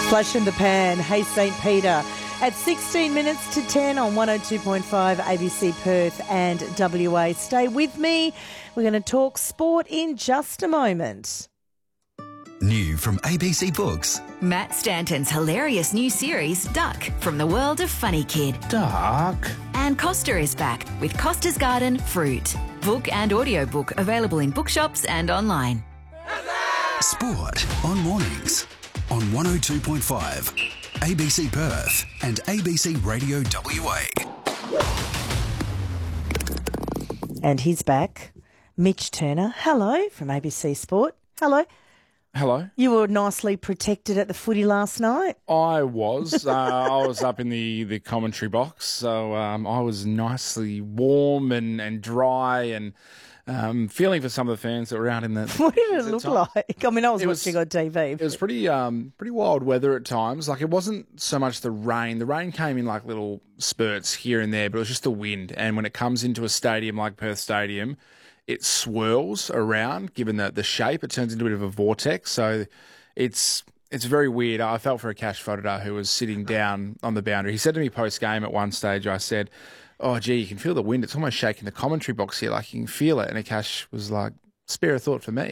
Flash in the pan, hey St. Peter. At 16 minutes to 10 on 102.5 ABC Perth and WA. Stay with me. We're going to talk sport in just a moment. New from ABC Books. Matt Stanton's hilarious new series, Duck, from the world of Funny Kid. Duck. And Costa is back with Costa's Garden Fruit. Book and audiobook available in bookshops and online. Sport on mornings on 102.5 ABC Perth and ABC Radio WA. And he's back. Mitch Turner, hello, from ABC Sport. Hello. Hello. You were nicely protected at the footy last night. I was. I was up in the commentary box, so I was nicely warm and dry and feeling for some of the fans that were out in the... What did it look like? I mean, I was watching on TV. It was pretty wild weather at times. Like, it wasn't so much the rain. The rain came in like little spurts here and there, but it was just the wind. And when it comes into a stadium like Perth Stadium, it swirls around, given the shape. It turns into a bit of a vortex. So it's very weird. I felt for Akash Fodder, who was sitting down on the boundary. He said to me post-game at one stage, I said, "Oh, gee, you can feel the wind. It's almost shaking the commentary box here. Like, you can feel it." And Akash was like, "Spare a thought for me."